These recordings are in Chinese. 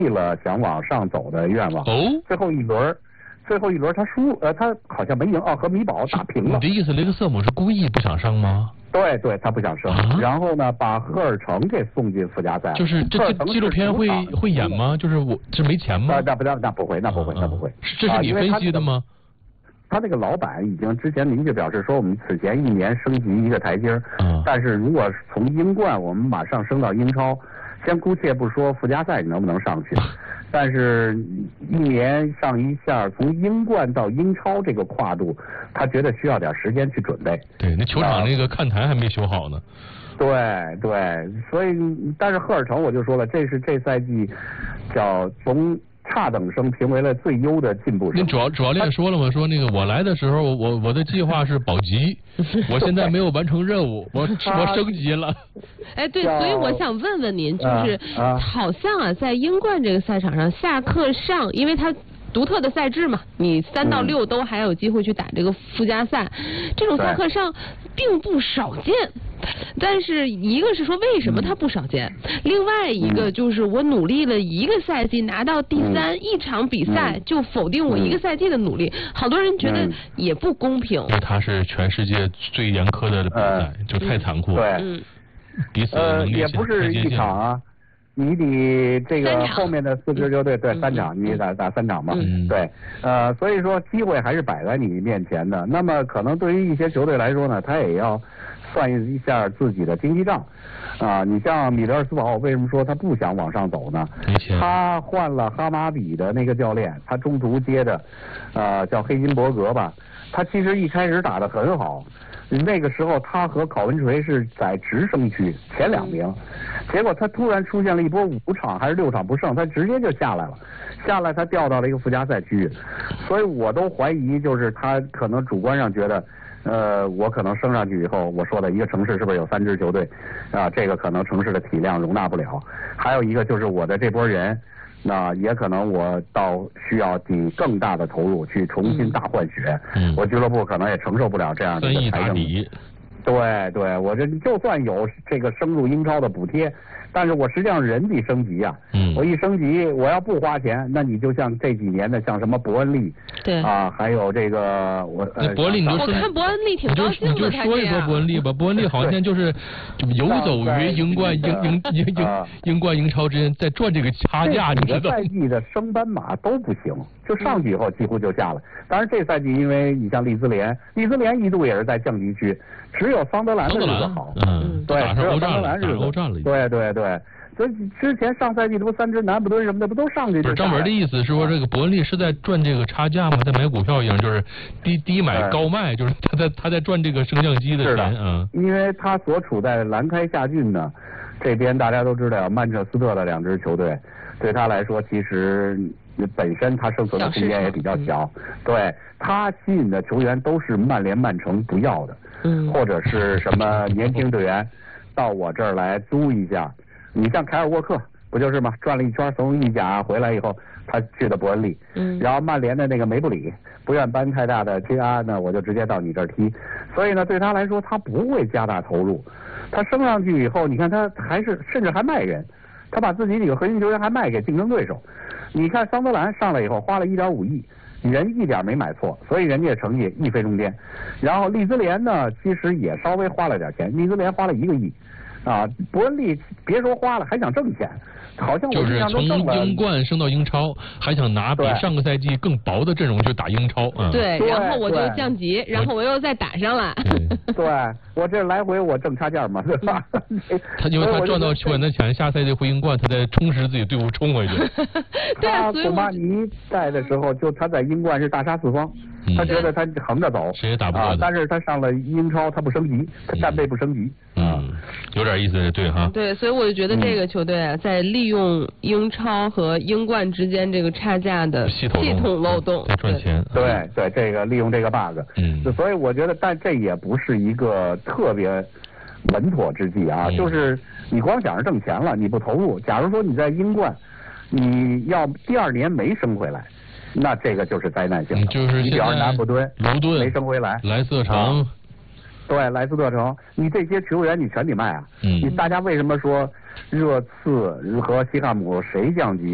了想往上走的愿望。 哦， 最后一轮他输，他好像没赢和米堡打平了。 你的意思雷克瑟姆是故意不想升吗？ 对，他不想升，然后呢，把赫尔城给送进附加赛。 就是这纪录片会演吗？就是我是没钱吗？ 那不会。 这是你分析的吗？ 他那个老板已经之前明确表示说，我们此前1年升级一个台阶，但是如果从英冠我们马上升到英超，先姑且不说附加赛你能不能上去，但是1年上一下，从英冠到英超这个跨度，他觉得需要点时间去准备。 对，那球场那个看台还没修好呢。 对，所以但是赫尔城我就说了，这是这赛季叫从差等升评为了最优的进步生。 那主教练说了吗？说那个我来的时候，我的计划是保级，我现在没有完成任务，我升级了。 哎，对，所以我想问问您，就是好像在英冠这个赛场上，下课上，因为他独特的赛制嘛，你3到6都还有机会去打这个附加赛，这种下课上并不少见。但是一个是说为什么它不少见，另外一个就是我努力了1个赛季拿到第3，一场比赛就否定我1个赛季的努力，好多人觉得也不公平。 因为它是全世界最严苛的比赛，就太残酷了。 对， 彼此也不是一场啊。你得这个后面的4支球队3场，你打3场嘛，对，所以说机会还是摆在你面前的。那么可能对于一些球队来说呢，他也要算一下自己的经济账啊。你像米德尔斯堡，为什么说他不想往上走呢？他换了哈马比的那个教练，他中途接的叫黑金伯格吧，他其实一开始打得很好。那个时候他和考文垂是在直升区前2名，结果他突然出现了一波5场还是6场不胜，他直接就下来了，他掉到了一个附加赛区域，所以我都怀疑就是他可能主观上觉得，我可能升上去以后，我说的一个城市是不是有3支球队啊？这个可能城市的体量容纳不了，还有一个就是我的这波人。那也可能我到需要抵更大的投入去重新大换血，我俱乐部可能也承受不了这样的财政。对，我这就算有这个升入英超的补贴，但是我实际上人得升级啊。我一升级，我要不花钱，那你就像这几年的像什么伯恩利， 对啊，还有这个我看伯恩利挺高兴的， 你就说一说伯恩利吧。伯恩利好像就是游走于英冠、英冠、英超之间，在赚这个差价，你知道吗？ 赛季的升班马都不行，就上去以后几乎就下了。当然这赛季因为你像利兹联一度也是在降级区，只有桑德兰的日子好，对，只有桑德兰日子， 欧战了， 对。所以之前上赛季的不3支南普敦什么的不都上去？ 不是张文的意思是说这个伯恩利是在赚这个差价吗？在买股票一样，就是低买高卖，就是他在赚这个升降机的钱啊。 因为他所处在兰开夏郡呢，这边大家都知道曼彻斯特的2支球队，对他来说其实本身他生存的空间也比较小，对他吸引的球员都是曼联、曼城不要的，或者是什么年轻队员到我这儿来租一下。你像凯尔沃克不就是吗？转了一圈从意甲回来以后，他去的伯恩利，然后曼联的那个梅布里不愿搬太大的家呢，我就直接到你这儿踢。所以呢，对他来说，他不会加大投入。他升上去以后，你看他还是甚至还卖人，他把自己几个核心球员还卖给竞争对手。你看桑德兰上来以后花了1.5亿，人一点没买错，所以人家成绩一飞冲天。然后利兹联呢，其实也稍微花了点钱，利兹联花了1个亿。啊，伯恩利别说花了，还想挣钱，好像我印象中就是从英冠升到英超，还想拿比上个赛季更薄的阵容去打英超。 对，然后我就降级，然后我又再打上来。 对，我这来回我挣差价嘛，对吧？ 因为他赚到球员的钱，下赛季回英冠，他再充实自己队伍冲回去。 对啊， 古巴尼在的时候，就他在英冠是大杀四方。他觉得他横着走， 谁也打不过但是他上了英超，他不升级，他战备不升级。 有点意思，对哈。 对，所以我就觉得这个球队啊，在利用英超和英冠之间这个差价的系统漏洞在赚钱。 对，这个利用这个 bug。所以我觉得，但这也不是一个特别稳妥之计啊。就是你光想着挣钱了，你不投入。假如说你在英冠，你要第2年没升回来。那这个就是灾难性的， 就是你比方南普敦、 卢顿没升回来， 莱斯特城， 对，莱斯特城，你这些球员你全得卖啊。你大家为什么说热刺和西汉姆谁降级？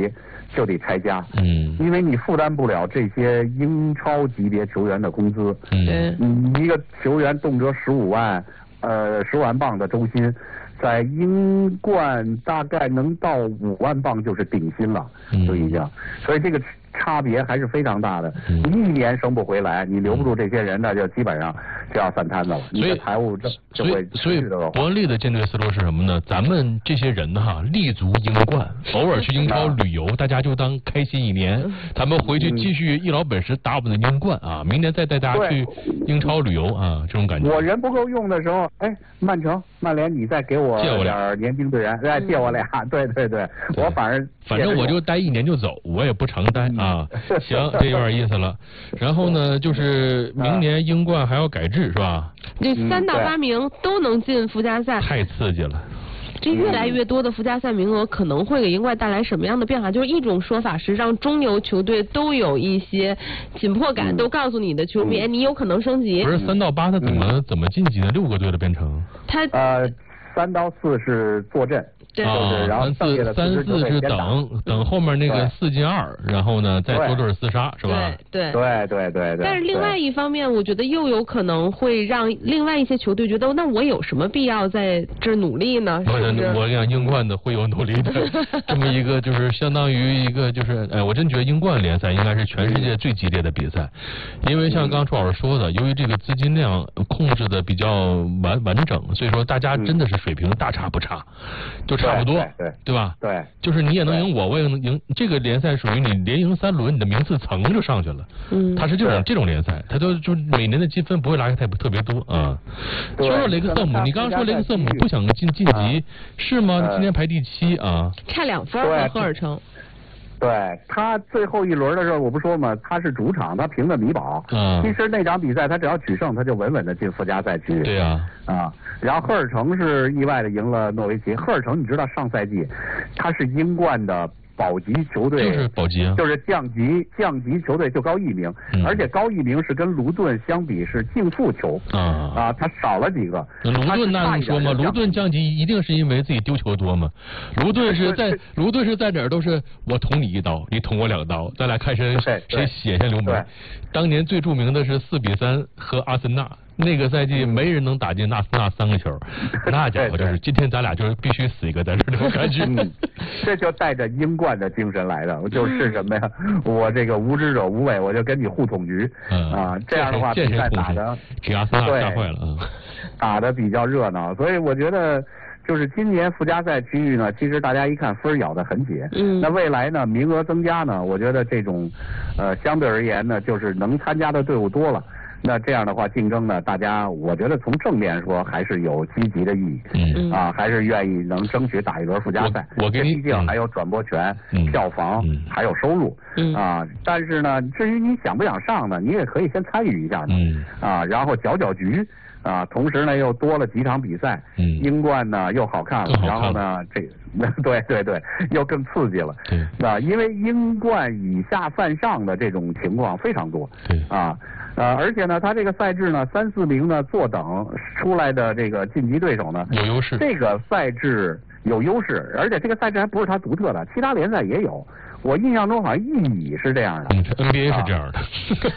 就得拆家，因为你负担不了这些英超级别球员的工资，你一个球员动辄15万，10万镑的周薪，在英冠大概能到5万镑就是顶薪了，就已经，所以这个差别还是非常大的。你1年升不回来，你留不住这些人，那就基本上就要散摊子了。你的财务就会所以伯恩利的舰队思路是什么呢？咱们这些人哈，立足英冠，偶尔去英超旅游，大家就当开心一年。咱们回去继续一老本时打我们的英冠啊，明年再带大家去英超旅游啊，这种感觉。 我人不够用的时候，哎，曼联，你再给我点年轻队员，再借我俩，对，我反正我就待1年就走，我也不常待啊。行，这有点意思了。然后呢，就是明年英冠还要改制是吧？ 这3到8名都能进附加赛， 太刺激了。 这越来越多的附加赛名额可能会给英冠带来什么样的变化？就是一种说法是让中游球队都有一些紧迫感，都告诉你的球迷，你有可能升级。 不是3到8，他怎么晋级的？6个队的变成？ 他3到4是坐镇。然后 3、4是等后面那个4进2，然后呢再多对厮杀，是吧？ 对。 但是另外一方面，我觉得又有可能会让另外一些球队觉得，那我有什么必要在这努力呢？ 我讲英冠的会有努力的，这么一个就是相当于一个就是，我真觉得英冠联赛应该是全世界最激烈的比赛，因为像刚楚老师说的，由于这个资金量控制的比较完整，所以说大家真的是水平大差不差，就差不多，对吧？ 对， 就是你也能赢我也能赢。这个联赛属于你连赢3轮，你的名次层就上去了。它是这种联赛，它就每年的积分不会拉开特别多啊。说雷克瑟姆，你刚刚说雷克瑟姆不想晋级是吗？今年排第7啊， 差2分和赫尔城。 对，他最后一轮的时候，我不说嘛，他是主场，他凭着米堡。其实那场比赛他只要取胜，他就稳稳的进附加赛区。 对呀。 然后赫尔城是意外的赢了诺维奇。赫尔城你知道上赛季他是英冠的保级球队， 就是保级啊， 就是降级球队就高1名，而且高1名是跟卢顿相比是净负球他少了几个。 卢顿那能说吗？卢顿降级一定是因为自己丢球多吗？卢顿是在哪儿都是我捅你1刀，你捅我2刀，咱俩看谁血先流梅。当年最著名的是4比3和阿森纳。那个赛季没人能打进那3个球，那家伙就是今天咱俩就是必须死一个在这种感觉。 这就带着英冠的精神来的，就是什么呀？我这个无知者无畏，我就跟你互捅局这样的话比赛打的给阿森纳吓坏了打的比较热闹，所以我觉得。就是今年附加赛区域呢，其实大家一看分咬得很紧。那未来呢，名额增加呢，我觉得这种相对而言呢，就是能参加的队伍多了。那这样的话，竞争呢，大家我觉得从正面说还是有积极的意义。还是愿意能争取打一轮附加赛。这毕竟还有转播权、票房，还有收入。但是呢，至于你想不想上呢，你也可以先参与一下嘛。然后搅局。同时呢又多了几场比赛，英冠呢又好看了，然后呢对，又更刺激了。因为英冠以下犯上的这种情况非常多。而且呢，他这个赛制呢，3、4名呢坐等出来的这个晋级对手呢有优势。 这个赛制有优势，而且这个赛制还不是他独特的，其他联赛也有。我印象中好像意乙是这样的 ，NBA 是这样的，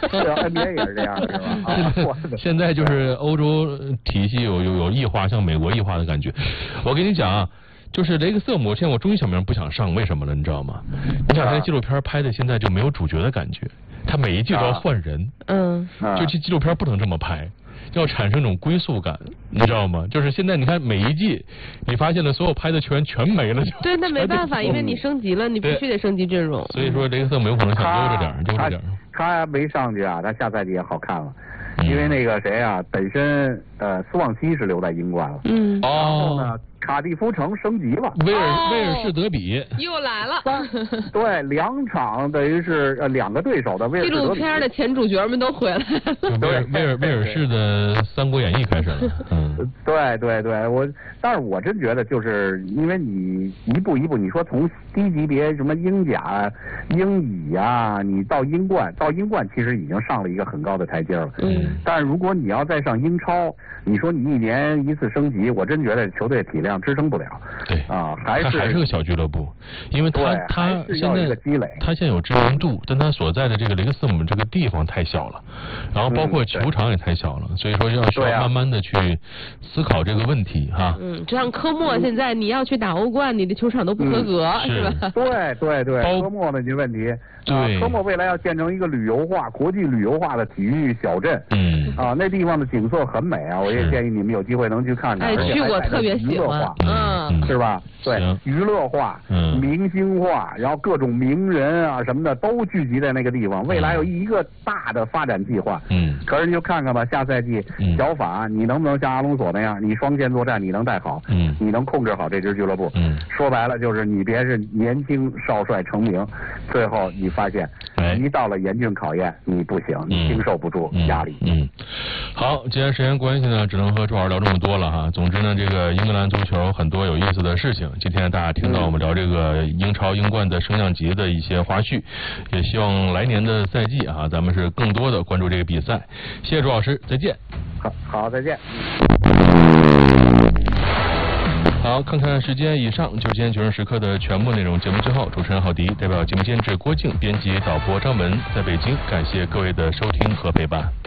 NBA 也是这样的，是吧？ 现在就是欧洲体系有异化，像美国异化的感觉。我跟你讲啊，就是雷克瑟姆，现在我终于想明白不想上为什么了，你知道吗？你想看纪录片拍的现在就没有主角的感觉，他每一季都要换人，就纪录片不能这么拍。要产生一种归宿感，你知道吗？就是现在你看每一季，你发现了所有拍的球员全没了， 对，那没办法，因为你升级了，你必须得升级阵容。 所以说雷克瑟姆有可能想悠着点。 他没上去啊，他下赛季也好看了。因为那个谁啊，本身斯旺西是留在英冠了，然后呢，卡蒂夫城升级了， 威尔士德比又来了， 对，2场等于是2个对手的威尔士德比。 纪录片的前主角们都回来了， 对，威尔士的《三国演义》开始了， 对，但是我真觉得就是因为你一步一步，你说从低级别什么英甲、英乙啊，你到英冠其实已经上了一个很高的台阶了，但是如果你要再上英超， 你说你1年1次升级，我真觉得球队体量支撑不了。 对啊， 还是个小俱乐部，因为他现在他现在有知名度，但他所在的这个雷克斯姆这个地方太小了，然后包括球场也太小了，所以说需要慢慢的去思考这个问题哈。 就像科莫现在你要去打欧冠，你的球场都不合格，是吧？ 对，科莫的问题。对，科莫未来要建成一个旅游化、国际旅游化的体育小镇。那地方的景色很美啊，我也建议你们有机会能去看看。 去过特别喜欢。 是吧？对，娱乐化、明星化，然后各种名人啊什么的都聚集在那个地方。未来有一个大的发展计划。可是你就看看吧，下赛季小法你能不能像阿隆索那样，你双线作战你能带好，你能控制好这支俱乐部。说白了就是你别是年轻少帅成名，最后你发现一到了严峻考验，你不行，你经受不住压力。 好，既然时间关系呢，只能和朱老师聊这么多了哈。总之呢，这个英格兰足球很多有意思的事情。今天大家听到我们聊这个英超、英冠的升降级的一些花絮，也希望来年的赛季啊，咱们是更多的关注这个比赛。谢谢朱老师，再见。 好，再见。 好，看看时间，以上就是今天决胜时刻的全部内容。节目最后，主持人郝迪代表节目监制郭靖、编辑导播张文，在北京感谢各位的收听和陪伴。